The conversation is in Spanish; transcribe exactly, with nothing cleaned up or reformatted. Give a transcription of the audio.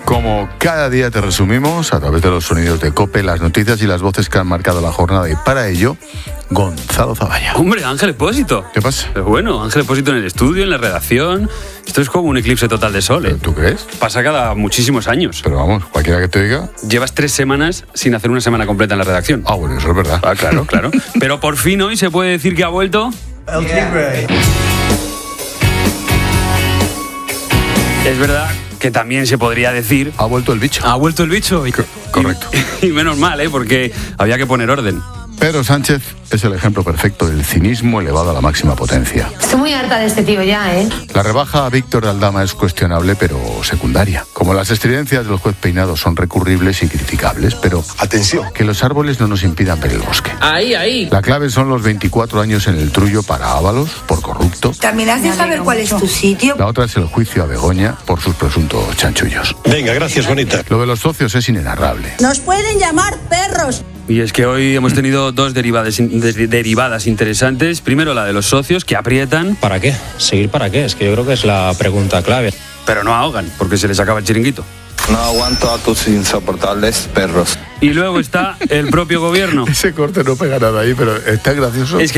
Como cada día te resumimos, a través de los sonidos de COPE, las noticias y las voces que han marcado la jornada, y para ello, Gonzalo Zavalla. Hombre, Ángel Expósito. ¿Qué pasa? Pero bueno, Ángel Expósito en el estudio, en la redacción. Esto es como un eclipse total de sol, ¿eh? ¿Tú crees? Pasa cada muchísimos años. Pero vamos, cualquiera que te diga... Llevas tres semanas sin hacer una semana completa en la redacción. Ah, bueno, eso es verdad. Ah, claro, claro. Pero por fin hoy se puede decir que ha vuelto... El Tigre. Es verdad que también se podría decir... Ha vuelto el bicho. Ha vuelto el bicho. Y, Co- correcto. Y, y menos mal, ¿eh? Porque había que poner orden. Pedro Sánchez es el ejemplo perfecto del cinismo elevado a la máxima potencia. Estoy muy harta de este tío ya, ¿eh? La rebaja a Víctor de Aldama es cuestionable, pero secundaria. Como las estridencias del juez Peinado son recurribles y criticables, pero... Atención. Que los árboles no nos impidan ver el bosque. Ahí, ahí. La clave son los veinticuatro años en el trullo para Ábalos, por corrupto. ¿También has de saber cuál es tu sitio? La otra es el juicio a Begoña por sus presuntos chanchullos. Venga, gracias, bonita. Lo de los socios es inenarrable. Nos pueden llamar perros. Y es que hoy hemos tenido dos derivadas, de- derivadas interesantes. Primero la de los socios, que aprietan, ¿Para qué? ¿Seguir para qué? Es que yo creo que es la pregunta clave. pero no ahogan, porque se les acaba el chiringuito. No aguanto a tus insoportables perros. Y luego está el propio gobierno. Ese corte no pega nada ahí, pero está gracioso. Es que